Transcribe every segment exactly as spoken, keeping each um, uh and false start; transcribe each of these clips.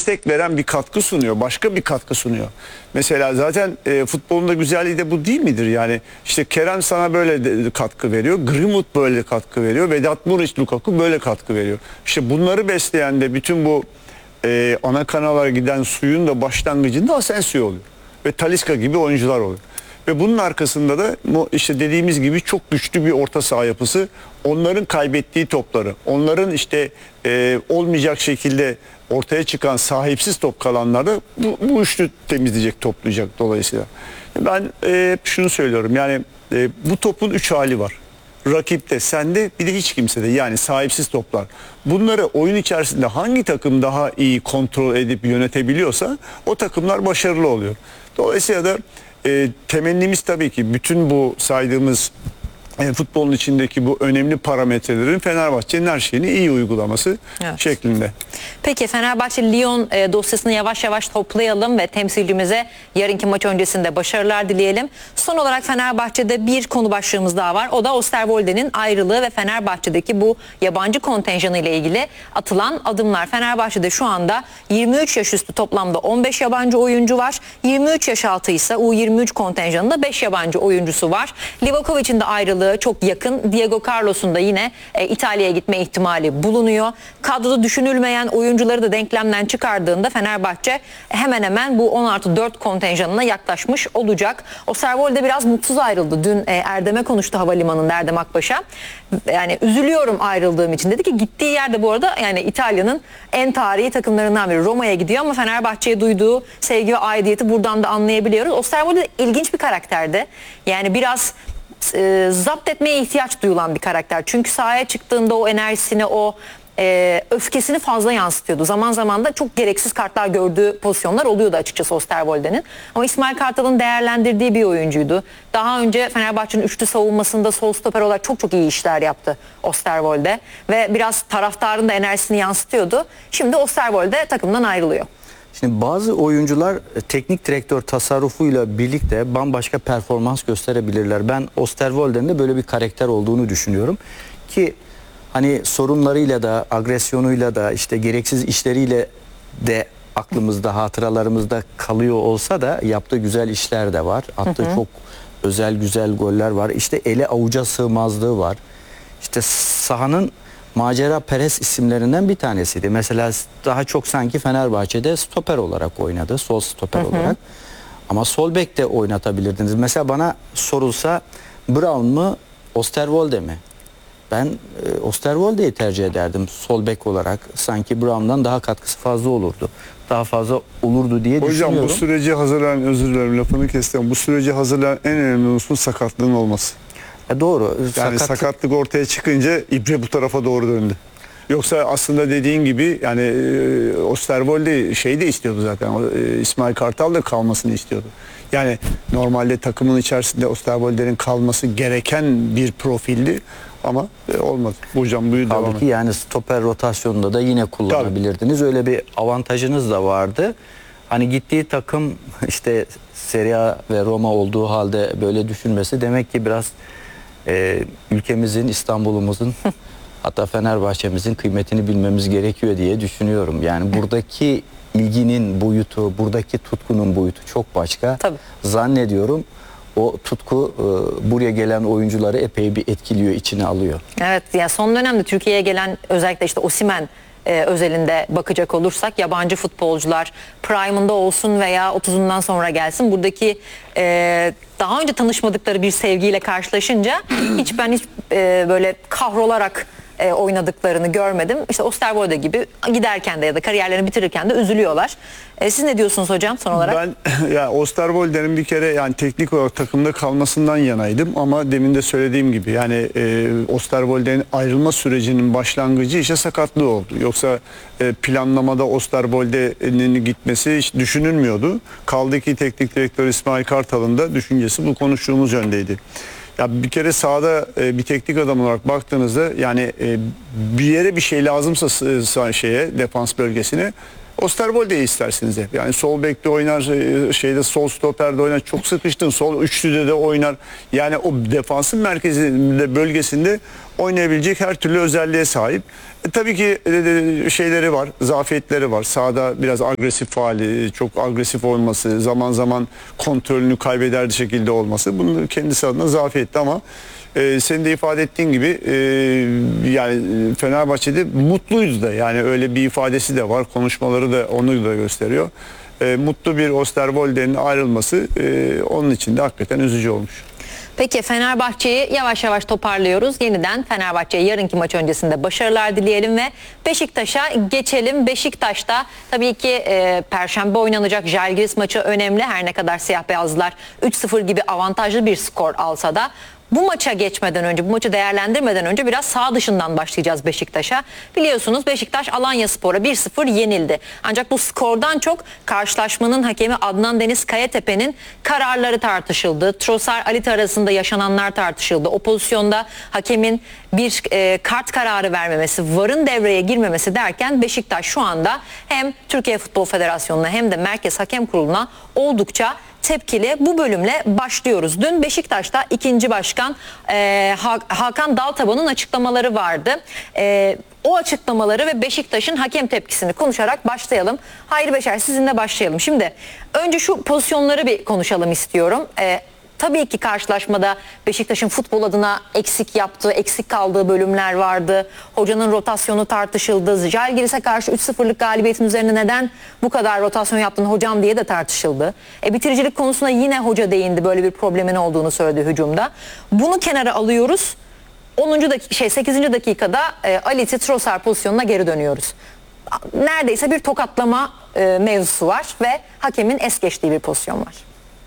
destek veren bir katkı sunuyor. Başka bir katkı sunuyor. Mesela zaten e, futbolun da güzelliği de bu değil midir? Yani işte Kerem sana böyle de, katkı veriyor. Greenwood böyle katkı veriyor. Vedat Muriç, Lukaku böyle katkı veriyor. İşte bunları besleyen de bütün bu e, ana kanala giden suyun da başlangıcında Asensio oluyor. Ve Talisca gibi oyuncular oluyor. Ve bunun arkasında da işte dediğimiz gibi çok güçlü bir orta saha yapısı. Onların kaybettiği topları, onların işte e, olmayacak şekilde ortaya çıkan sahipsiz top kalanları bu, bu üçlü temizleyecek, toplayacak dolayısıyla. Ben e, hep şunu söylüyorum, yani e, bu topun üç hali var. Rakipte, sende, bir de hiç kimsede, yani sahipsiz toplar. Bunları oyun içerisinde hangi takım daha iyi kontrol edip yönetebiliyorsa o takımlar başarılı oluyor. Dolayısıyla da E, temennimiz tabii ki bütün bu saydığımız e, futbolun içindeki bu önemli parametrelerin Fenerbahçe'nin her şeyini iyi uygulaması evet. şeklinde. Peki Fenerbahçe-Lyon e, dosyasını yavaş yavaş toplayalım ve temsilcimize yarınki maç öncesinde başarılar dileyelim. Son olarak Fenerbahçe'de bir konu başlığımız daha var. O da Osterwolde'nin ayrılığı ve Fenerbahçe'deki bu yabancı kontenjanı ile ilgili atılan adımlar. Fenerbahçe'de şu anda yirmi üç yaş üstü toplamda on beş yabancı oyuncu var. yirmi üç yaş altı ise U yirmi üç kontenjanında beş yabancı oyuncusu var. Livakovic'in de ayrılığı çok yakın. Diego Carlos'un da yine e, İtalya'ya gitme ihtimali bulunuyor. Kadroda düşünülmeyen oyuncuları da denklemden çıkardığında Fenerbahçe hemen hemen bu on artı dört kontenjanına yaklaşmış olacak. Osterwolde biraz mutsuz ayrıldı. Dün e, Erdem'e konuştu havalimanında, Erdem Akbaş'a. Yani üzülüyorum ayrıldığım için. Dedi ki gittiği yerde bu arada yani İtalya'nın en tarihi takımlarından biri. Roma'ya gidiyor ama Fenerbahçe'ye duyduğu sevgi ve aidiyeti buradan da anlayabiliyoruz. Osterwolde ilginç bir karakterdi. Yani biraz e, zapt etmeye ihtiyaç duyulan bir karakter. Çünkü sahaya çıktığında o enerjisini, o e, öfkesini fazla yansıtıyordu. Zaman zaman da çok gereksiz kartlar gördüğü pozisyonlar oluyordu açıkçası Osterwolde'nin. Ama İsmail Kartal'ın değerlendirdiği bir oyuncuydu. Daha önce Fenerbahçe'nin üçlü savunmasında sol stoper olarak çok çok iyi işler yaptı Osterwolde. Ve biraz taraftarın da enerjisini yansıtıyordu. Şimdi Osterwolde takımdan ayrılıyor. Şimdi bazı oyuncular teknik direktör tasarrufuyla birlikte bambaşka performans gösterebilirler. Ben Osterwolde'nin de böyle bir karakter olduğunu düşünüyorum. Ki hani sorunlarıyla da, agresyonuyla da, işte gereksiz işleriyle de aklımızda, hatıralarımızda kalıyor olsa da yaptığı güzel işler de var. Attığı hı hı. çok özel güzel goller var. İşte ele avuca sığmazlığı var. İşte sahanın macera perest isimlerinden bir tanesiydi. Mesela daha çok sanki Fenerbahçe'de stoper olarak oynadı. Sol stoper hı hı. olarak. Ama sol bek de oynatabilirdiniz. Mesela bana sorulsa Brown mu Osterwolde mi? Ben e, Osterwolde'yi tercih ederdim sol bek olarak. Sanki Brown'dan daha katkısı fazla olurdu. Daha fazla olurdu diye Hocam, düşünüyorum. Hocam bu süreci hazırlayan, özür dilerim lafını kestim. Bu süreci hazırlayan en önemli unsur sakatlığın olması. E doğru. Yani Sakat... sakatlık ortaya çıkınca ibre bu tarafa doğru döndü. Yoksa aslında dediğin gibi yani e, Osterwolde şey de istiyordu zaten. O, e, İsmail Kartal da kalmasını istiyordu. Yani normalde takımın içerisinde Osterwolde'nin kalması gereken bir profildi ama e, olmadı. Hocam buyur devam et. Ki yani stoper rotasyonunda da yine kullanabilirdiniz. Tabii. Öyle bir avantajınız da vardı. Hani gittiği takım işte Serie A ve Roma olduğu halde böyle düşünmesi demek ki biraz e, ülkemizin, İstanbul'umuzun hatta Fenerbahçe'mizin kıymetini bilmemiz gerekiyor diye düşünüyorum. Yani buradaki ilginin boyutu, buradaki tutkunun boyutu çok başka. Tabii. Zannediyorum o tutku e, buraya gelen oyuncuları epey bir etkiliyor, içine alıyor. Evet, yani son dönemde Türkiye'ye gelen özellikle işte Osimhen e, özelinde bakacak olursak yabancı futbolcular prime'ında olsun veya otuzundan sonra gelsin, buradaki e, daha önce tanışmadıkları bir sevgiyle karşılaşınca hiç ben hiç e, böyle kahrolarak E, oynadıklarını görmedim. İşte Osterwolde gibi giderken de ya da kariyerlerini bitirirken de üzülüyorlar. E, siz ne diyorsunuz hocam son olarak? Ben ya Osterwolde'nin bir kere yani teknik olarak takımda kalmasından yanaydım ama demin de söylediğim gibi yani e, Osterwolde'nin ayrılma sürecinin başlangıcı işte sakatlığı oldu. Yoksa e, planlamada Osterwolde'nin gitmesi hiç düşünülmüyordu. Kaldı ki teknik direktör İsmail Kartal'ın da düşüncesi bu konuştuğumuz yöndeydi. Ya bir kere sahada e, bir teknik adam olarak baktığınızda yani e, bir yere bir şey lazımsa e, şeye defans bölgesine Osterwolde'yi istersiniz hep. Yani sol bekte oynar, e, şeyde sol stoperde oynar, çok sıkıştın, sol üçlüde de oynar. Yani o defansın merkezinde, bölgesinde oynayabilecek her türlü özelliğe sahip. E, tabii ki e, şeyleri var, zafiyetleri var. Sahada biraz agresif hali, çok agresif olması, zaman zaman kontrolünü kaybeder şekilde olması. Bunun kendisi adına zafiyetli ama e, senin de ifade ettiğin gibi e, yani Fenerbahçe'de mutluyuz da, yani öyle bir ifadesi de var. Konuşmaları da onu da gösteriyor. E, mutlu bir Osterwolde'nin ayrılması e, onun için de hakikaten üzücü olmuş. Peki Fenerbahçe'yi yavaş yavaş toparlıyoruz. Yeniden Fenerbahçe'ye yarınki maç öncesinde başarılar dileyelim ve Beşiktaş'a geçelim. Beşiktaş'ta tabii ki e, Perşembe oynanacak Žalgiris maçı önemli. Her ne kadar siyah beyazlılar üç sıfır gibi avantajlı bir skor alsa da bu maça geçmeden önce, bu maçı değerlendirmeden önce biraz sağ dışından başlayacağız Beşiktaş'a. Biliyorsunuz Beşiktaş Alanyaspor'a bir sıfır yenildi. Ancak bu skordan çok karşılaşmanın hakemi Adnan Deniz Kayatepe'nin kararları tartışıldı. Trossard Alit arasında yaşananlar tartışıldı. O pozisyonda hakemin bir e, kart kararı vermemesi, VAR'ın devreye girmemesi derken Beşiktaş şu anda hem Türkiye Futbol Federasyonu'na hem de Merkez Hakem Kurulu'na oldukça tepkili. Bu bölümle başlıyoruz. Dün Beşiktaş'ta ikinci başkan e, Hakan Daltaban'ın açıklamaları vardı. E, o açıklamaları ve Beşiktaş'ın hakem tepkisini konuşarak başlayalım. Hayri Beşer, sizinle başlayalım. Şimdi önce şu pozisyonları bir konuşalım istiyorum. E, Tabii ki karşılaşmada Beşiktaş'ın futbol adına eksik yaptığı, eksik kaldığı bölümler vardı. Hocanın rotasyonu tartışıldı. Žalgiris'e karşı üç sıfırlık galibiyetin üzerine neden bu kadar rotasyon yaptın hocam diye de tartışıldı. E, bitiricilik konusuna yine hoca değindi. Böyle bir problemin olduğunu söyledi hücumda. Bunu kenara alıyoruz. onuncu dakika şey sekizinci dakikada e, Alit'i Trossard pozisyonuna geri dönüyoruz. Neredeyse bir tokatlama e, mevzusu var ve hakemin es geçtiği bir pozisyon var.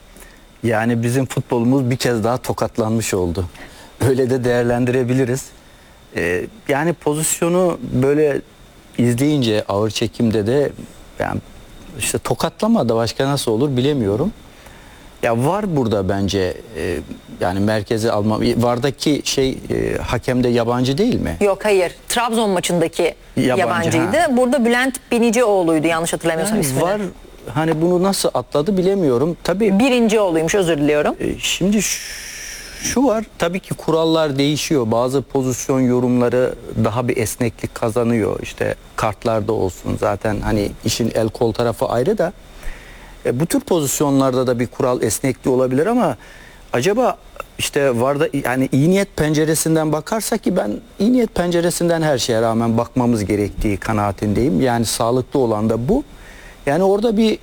Yani bizim futbolumuz bir kez daha tokatlanmış oldu. Öyle de değerlendirebiliriz. Ee, yani pozisyonu böyle izleyince ağır çekimde de yani işte tokatlama da başka nasıl olur bilemiyorum. Ya var burada bence e, yani merkeze alma. Vardaki şey e, hakem de yabancı değil mi? Yok, hayır. Trabzon maçındaki Yabancı, yabancıydı. ha. Burada Bülent Binicioğlu'ydu yanlış hatırlamıyorsam Yani ismini. var, hani bunu nasıl atladı bilemiyorum. Tabii Birincioğlu'ymuş, özür diliyorum. e, şimdi şu, şu var, tabii ki kurallar değişiyor. Bazı pozisyon yorumları daha bir esneklik kazanıyor. İşte kartlarda olsun, zaten hani işin el kol tarafı ayrı da. E, bu tür pozisyonlarda da bir kural esnekliği olabilir ama acaba işte var da yani iyi niyet penceresinden bakarsak, ki ben iyi niyet penceresinden her şeye rağmen bakmamız gerektiği kanaatindeyim. Yani sağlıklı olan da bu. Yani orada bir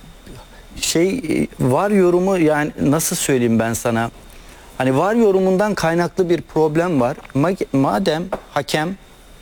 şey var yorumu, yani nasıl söyleyeyim ben sana, hani var yorumundan kaynaklı bir problem var. Madem hakem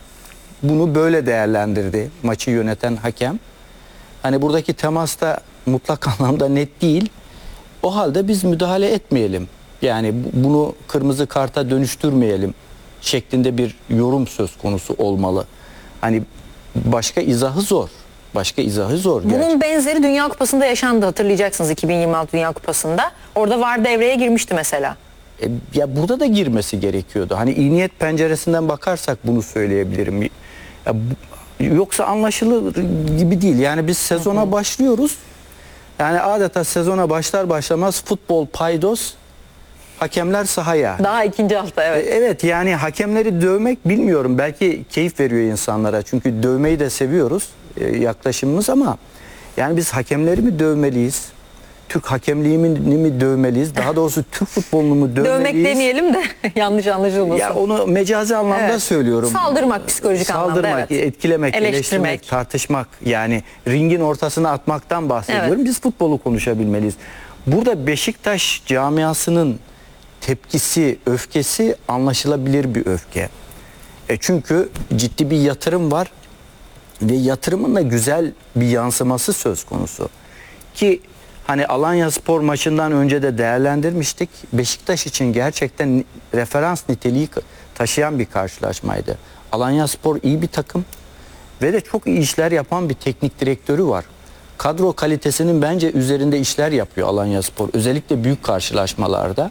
bunu böyle değerlendirdi, maçı yöneten hakem, hani buradaki temasta mutlak anlamda net değil, o halde biz müdahale etmeyelim. Yani bunu kırmızı karta dönüştürmeyelim şeklinde bir yorum söz konusu olmalı. Hani başka izahı zor. Başka izahı zor. Bunun gerçekten. benzeri Dünya Kupası'nda yaşandı, hatırlayacaksınız, iki bin yirmi altı Dünya Kupası'nda. Orada VAR devreye girmişti mesela. E, ya burada da girmesi gerekiyordu. Hani iyi niyet penceresinden bakarsak bunu söyleyebilirim. Ya, bu, yoksa anlaşılır gibi değil. Yani biz sezona hı hı. başlıyoruz. Yani adeta sezona başlar başlamaz futbol paydos, hakemler sahaya. Daha ikinci hafta, evet. E, evet, yani hakemleri dövmek bilmiyorum. Belki keyif veriyor insanlara. Çünkü dövmeyi de seviyoruz e, yaklaşımımız, ama yani biz hakemleri mi dövmeliyiz? Türk hakemliğini mi dövmeliyiz? Daha doğrusu Türk futbolunu mu dövmeliyiz? Dövmek demeyelim de yanlış anlaşılmasın. Ya onu mecazi anlamda evet. söylüyorum. Saldırmak, psikolojik Saldırmak, anlamda, evet. etkilemek, eleştirmek, eleştirmek, tartışmak, yani ringin ortasına atmaktan bahsediyorum. Evet. Biz futbolu konuşabilmeliyiz. Burada Beşiktaş camiasının tepkisi, öfkesi anlaşılabilir bir öfke. E çünkü ciddi bir yatırım var ve yatırımın da güzel bir yansıması söz konusu. Ki hani Alanyaspor maçından önce de değerlendirmiştik. Beşiktaş için gerçekten referans niteliği taşıyan bir karşılaşmaydı. Alanyaspor iyi bir takım ve de çok iyi işler yapan bir teknik direktörü var. Kadro kalitesinin bence üzerinde işler yapıyor Alanyaspor. Özellikle büyük karşılaşmalarda.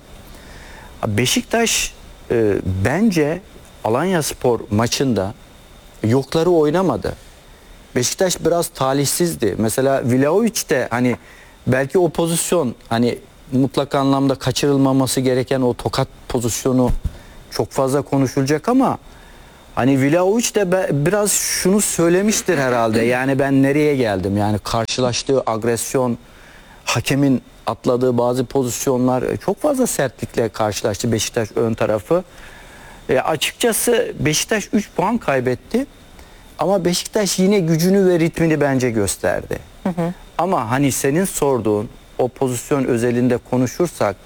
Beşiktaş e, bence Alanyaspor maçında yokları oynamadı. Beşiktaş biraz talihsizdi. Mesela Vlahovic de hani belki o pozisyon, hani mutlak anlamda kaçırılmaması gereken o tokat pozisyonu çok fazla konuşulacak ama Hani Vlahovic de be- biraz şunu söylemiştir herhalde. Yani ben nereye geldim? Yani karşılaştığı agresyon, hakemin atladığı bazı pozisyonlar, e, çok fazla sertlikle karşılaştı Beşiktaş ön tarafı. E, açıkçası Beşiktaş üç puan kaybetti. Ama Beşiktaş yine gücünü ve ritmini bence gösterdi. Hı hı. Ama hani senin sorduğun o pozisyon özelinde konuşursak,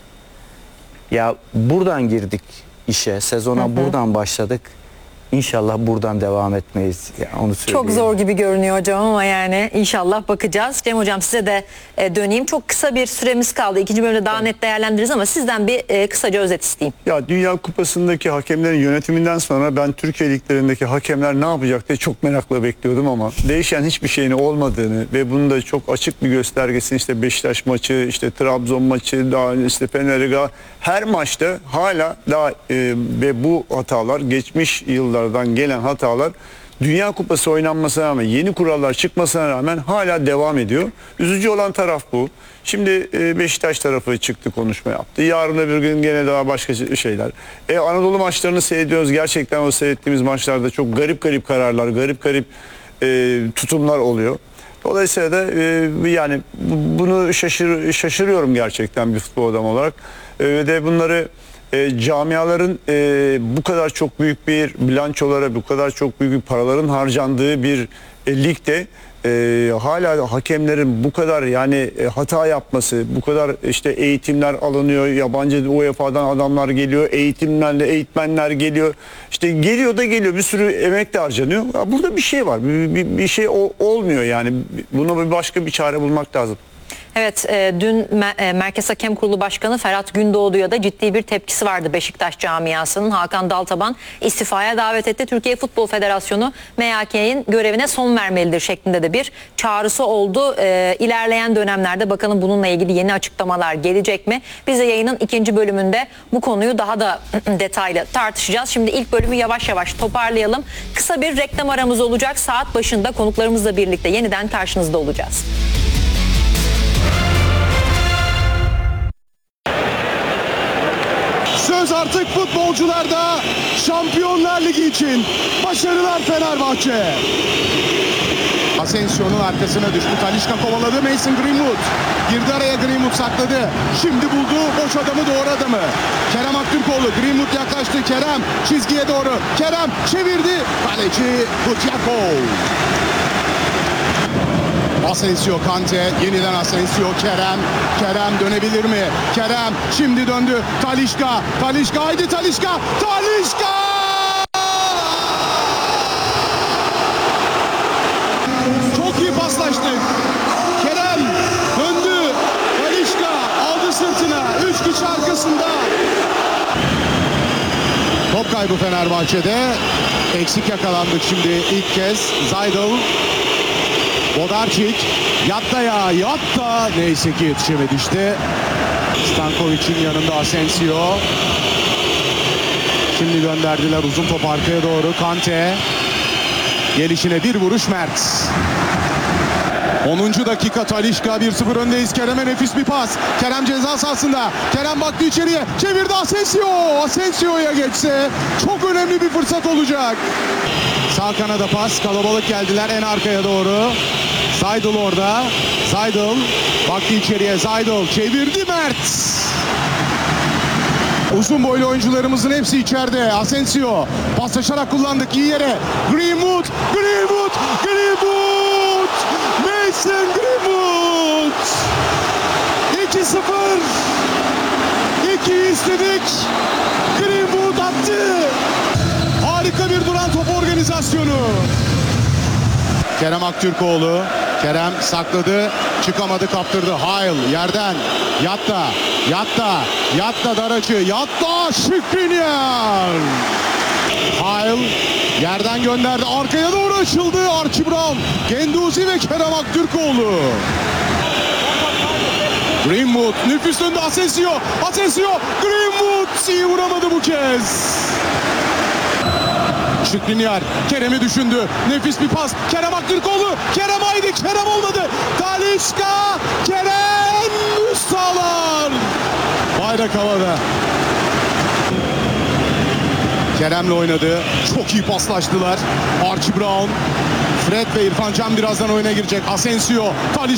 ya buradan girdik işe, sezona hı hı. buradan başladık. İnşallah buradan devam etmeyiz. Yani onu söyleyeyim. Çok zor gibi görünüyor hocam ama yani inşallah bakacağız. Cem hocam size de e, döneyim. Çok kısa bir süremiz kaldı. İkinci bölümde daha net değerlendiririz ama sizden bir e, kısaca özet isteyeyim. Ya Dünya Kupası'ndaki hakemlerin yönetiminden sonra ben Türkiye liglerindeki hakemler ne yapacak diye çok merakla bekliyordum ama değişen hiçbir şeyin olmadığını ve bunun da çok açık bir göstergesini işte Beşiktaş maçı, işte Trabzon maçı, daha işte Fener'e her maçta hala daha e, ve bu hatalar geçmiş yıllar gelen hatalar Dünya Kupası oynanmasına rağmen, yeni kurallar çıkmasına rağmen hala devam ediyor. Üzücü olan taraf bu. Şimdi e, Beşiktaş tarafı çıktı, konuşma yaptı. Yarın öbür gün gene daha başka şeyler. E, Anadolu maçlarını seyrediyoruz. Gerçekten o seyrettiğimiz maçlarda çok garip garip kararlar, garip garip e, tutumlar oluyor. Dolayısıyla da e, yani bunu şaşır, şaşırıyorum gerçekten bir futbol adamı olarak. E, ve de bunları E, camiaların e, bu kadar çok büyük bir bilançolara, bu kadar çok büyük bir paraların harcandığı bir e, ligde e, hala hakemlerin bu kadar yani e, hata yapması, bu kadar işte eğitimler alınıyor, yabancı U E F A'dan adamlar geliyor, eğitimlerle eğitmenler geliyor, işte geliyor da geliyor, bir sürü emek de harcanıyor. Ya burada bir şey var, bir, bir, bir şey o, olmuyor yani, buna bir başka bir çare bulmak lazım. Evet, e, dün Me- e, Merkez Hakem Kurulu Başkanı Ferhat Gündoğdu'ya da ciddi bir tepkisi vardı Beşiktaş camiasının. Hakan Daltaban istifaya davet etti. Türkiye Futbol Federasyonu M H K'nin görevine son vermelidir şeklinde de bir çağrısı oldu. E, ilerleyen dönemlerde bakalım bununla ilgili yeni açıklamalar gelecek mi? Biz de yayının ikinci bölümünde bu konuyu daha da detaylı tartışacağız. Şimdi ilk bölümü yavaş yavaş toparlayalım. Kısa bir reklam aramız olacak. Saat başında konuklarımızla birlikte yeniden karşınızda olacağız. Söz artık futbolcularda. Şampiyonlar Ligi için başarılar Fenerbahçe. Asensio'nun arkasına düştü. Talisca kovaladı. Mason Greenwood girdi araya, Greenwood sakladı. Şimdi buldu boş adamı, doğru adamı. Kerem Aktürkoğlu. Greenwood yaklaştı. Kerem çizgiye doğru. Kerem çevirdi. Kaleci Gutierrez. Asensio, Kante, yeniden Asensio, Kerem, Kerem dönebilir mi? Kerem şimdi döndü. Talisca, Talisca, haydi Talisca, Talisca! Çok iyi paslaştık. Kerem döndü. Talisca aldı sırtına. Üç kişi arkasında. Top kaybı Fenerbahçe'de. Eksik yakalandık şimdi ilk kez. Zaydel. Bodarčić, yatta ya, yatta. Neyse ki yetişemedi işte. Stankovic'in yanında Asensio. Şimdi gönderdiler uzun top arkaya doğru. Kante. Gelişine bir vuruş Mert. onuncu dakika Talisca, bir sıfır öndeyiz. Kerem'e nefis bir pas. Kerem ceza sahasında. Kerem baktı içeriye. Çevirdi Asensio. Asensio'ya geçse çok önemli bir fırsat olacak. Sağ kanada pas. Kalabalık geldiler en arkaya doğru. Zaydel orada. Zaydel baktı içeriye. Zaydel çevirdi Mert. Uzun boylu oyuncularımızın hepsi içeride. Asensio paslaşarak kullandık iyi yere. Greenwood, Greenwood, Greenwood. Mason Greenwood. iki sıfır. iki istedik. Greenwood attı. Harika bir duran top organizasyonu. Kerem Aktürkoğlu. Kerem sakladı. Çıkamadı, kaptırdı. Hayl yerden. Yatta. Yatta. Yatta dar açı. Yatta. Skriniar. Hayl yerden gönderdi. Arkaya doğru açıldı. Archie Brown. Genduzi ve Kerem Aktürkoğlu. Greenwood. Nefis döndü. Asensio. Asensio. Greenwood. İyi vuramadı bu kez. Skriniar Kerem'i düşündü. Nefis bir pas. Kerem Aktürkoğlu. Kerem haydi. Kerem olmadı. Talisca. Kerem üst sağlar. Bayrak havada. Kerem'le oynadı. Çok iyi paslaştılar. Archie Brown, Fred ve İrfan Can birazdan oyuna girecek. Asensio, Talisca